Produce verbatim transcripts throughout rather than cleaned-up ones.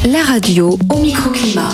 La radio au microclimat.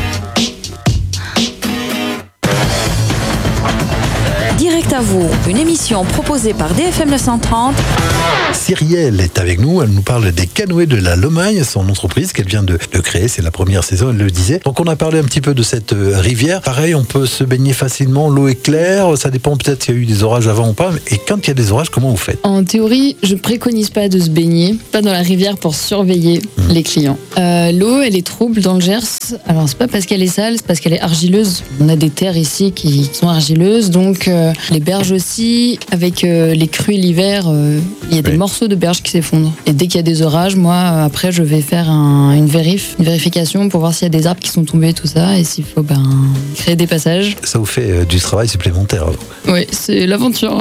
Direct à vous, une émission proposée par D F M neuf cent trente. Cyrielle est avec nous, elle nous parle des canoës de la Lomagne, son entreprise qu'elle vient de, de créer, c'est la première saison, elle le disait. Donc on a parlé un petit peu de cette euh, rivière, pareil on peut se baigner facilement, l'eau est claire, ça dépend peut-être s'il y a eu des orages avant ou pas, et quand il y a des orages, comment vous faites? En théorie, je préconise pas de se baigner, pas dans la rivière pour surveiller mmh. les clients. Euh, l'eau, elle est trouble dans le Gers, alors c'est pas parce qu'elle est sale, c'est parce qu'elle est argileuse. On a des terres ici qui sont argileuses, donc euh, les berges aussi, avec euh, les crues l'hiver, euh, il y a des oui. morceaux de berges qui s'effondrent. Et dès qu'il y a des orages, moi, après, je vais faire un, une vérif, une vérification pour voir s'il y a des arbres qui sont tombés, tout ça, et s'il faut ben, créer des passages. Ça vous fait euh, du travail supplémentaire. Oui, c'est l'aventure.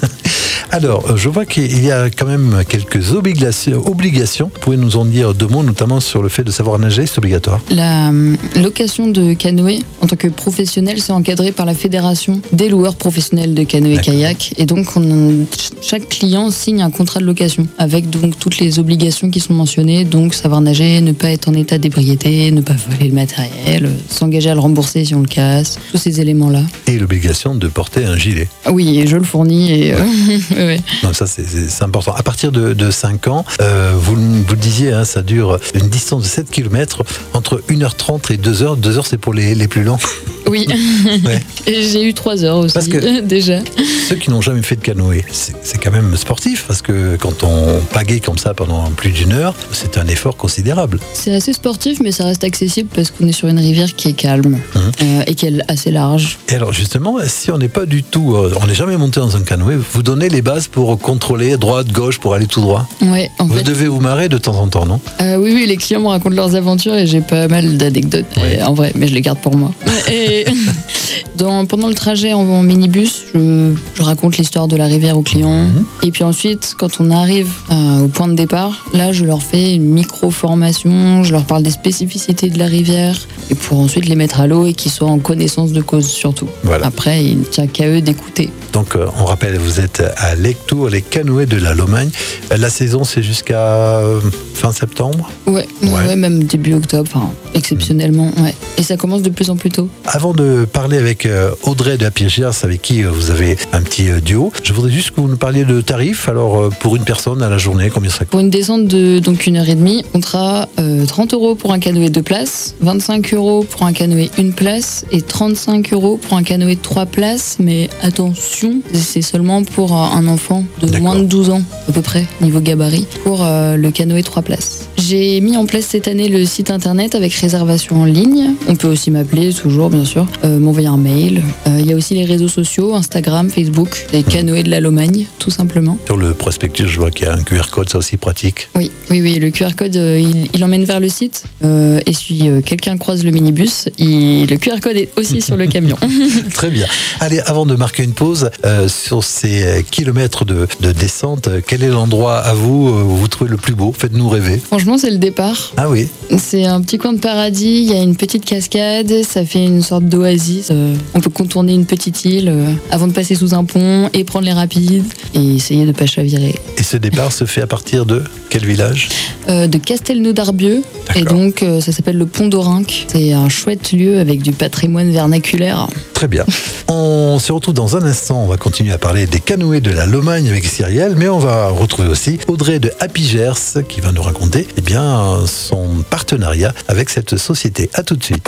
Alors, je vois qu'il y a quand même quelques obligations. obligations. Vous pouvez nous en dire deux mots, notamment sur le fait de savoir nager, c'est obligatoire. La euh, location de canoë, en tant que professionnel, c'est encadré par la Fédération des loueurs professionnels de canoë et kayak. Et donc, on, chaque client signe un contrat de location avec donc toutes les obligations qui sont mentionnées. Donc, savoir nager, ne pas être en état d'ébriété, ne pas voler le matériel, s'engager à le rembourser si on le casse, tous ces éléments-là. Et l'obligation de porter un gilet. Oui, et je le fournis. Et, euh, ouais. Non, ça c'est, c'est, c'est important. À partir de, de cinq ans, euh, vous, vous le disiez, hein, ça dure une distance de sept kilomètres entre une heure trente et deux heures. deux heures, c'est pour les, les plus lents. Oui, ouais. Et j'ai eu trois heures aussi, parce que déjà. Ceux qui n'ont jamais fait de canoë, c'est, c'est quand même sportif, parce que quand on pagaie comme ça pendant plus d'une heure, c'est un effort considérable. C'est assez sportif, mais ça reste accessible parce qu'on est sur une rivière qui est calme mmh. euh, et qui est assez large. Et alors justement, si on n'est pas du tout, euh, on n'est jamais monté dans un canoë, vous donnez les bases pour contrôler droite, gauche, pour aller tout droit. Ouais, en vous fait, devez vous marrer de temps en temps, non? euh, Oui, oui, les clients me racontent leurs aventures et j'ai pas mal d'anecdotes, ouais. en vrai, mais je les garde pour moi. Et dans, pendant le trajet en, en minibus, je, je raconte l'histoire de la rivière aux clients. Mmh. Et puis ensuite, quand on arrive euh, au point de départ, là, je leur fais une micro-formation, je leur parle des spécificités de la rivière, et pour ensuite les mettre à l'eau et qu'ils soient en connaissance de cause surtout. Voilà. Après, il ne tient qu'à eux d'écouter. Donc, euh, on rappelle, vous êtes à Lectoure, les canoës de la Lomagne. La saison, c'est jusqu'à fin septembre? Ouais, ouais. ouais même début octobre, enfin, exceptionnellement, ouais. Et ça commence de plus en plus tôt. Avant de parler avec Audrey de Happy Gers, avec qui vous avez un petit duo, je voudrais juste que vous nous parliez de tarifs. Alors, pour une personne à la journée, combien ça coûte? Pour une descente de donc une heure et demie, on sera euh, trente euros pour un canoë deux places, vingt-cinq euros pour un canoë une place et trente-cinq euros pour un canoë trois places. Mais attention, c'est seulement pour un enfant de D'accord. moins de douze ans, à peu près, niveau gabarit, pour euh, le canoë trois places. J'ai mis en place cette année le site internet avec réservation en ligne. On peut aussi m'appeler, toujours bien sûr, euh, m'envoyer un mail. Il euh, y a aussi les réseaux sociaux, Instagram, Facebook, les canoës de la Lomagne, tout simplement. Sur le prospectus, je vois qu'il y a un Q R code, ça aussi pratique. Oui, oui, oui, le Q R code, euh, il, il emmène vers le site. Euh, et si euh, quelqu'un croise le minibus, il, le Q R code est aussi sur le camion. Très bien. Allez, avant de marquer une pause, euh, sur ces kilomètres de, de descente, quel est l'endroit à vous où vous trouvez le plus beau? Faites-nous rêver. Franchement, c'est le départ. Ah oui. C'est un petit coin de paradis, il y a une petite cascade, ça fait une sorte d'oasis. Euh, on peut contourner une petite île euh, avant de passer sous un pont et prendre les rapides et essayer de ne pas chavirer. Et ce départ se fait à partir de quel village? euh, De Castelnau-d'Arbieu. Et donc, euh, ça s'appelle le Pont d'Aurunc. C'est un chouette lieu avec du patrimoine vernaculaire. Très bien. On se retrouve dans un instant. On va continuer à parler des canoës de la Lomagne avec Cyrielle, mais on va retrouver aussi Audrey de Happy Gers qui va nous raconter eh bien, son partenariat avec cette société. À tout de suite.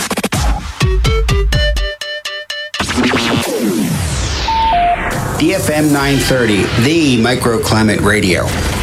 D F M nine thirty, the Microclimate Radio.